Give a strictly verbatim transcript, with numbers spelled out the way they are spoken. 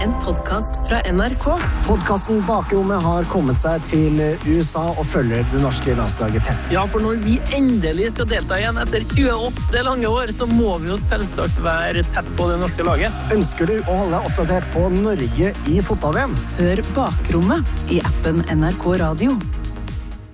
En podcast fra N R K. Podcasten Bakrommet har kommet seg til U S A og følger det norske landslaget tett. Ja, for når vi endelig skal delta igjen etter tjueåtte lange år, så må vi jo selvsagt være tett på det norske laget. Ønsker du å holde deg oppdatert på Norge i fotball-V M? Hør Bakrommet i appen N R K Radio.